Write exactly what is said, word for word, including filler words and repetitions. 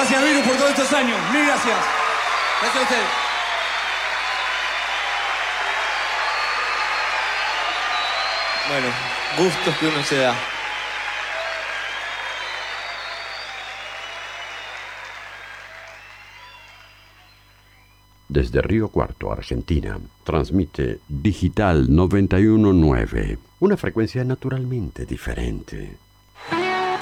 Gracias, Virus, por todos estos años. Mil gracias. Gracias a ustedes. Bueno, gustos que uno se da. Desde Río Cuarto, Argentina, transmite Digital noventa y uno punto nueve, una frecuencia naturalmente diferente.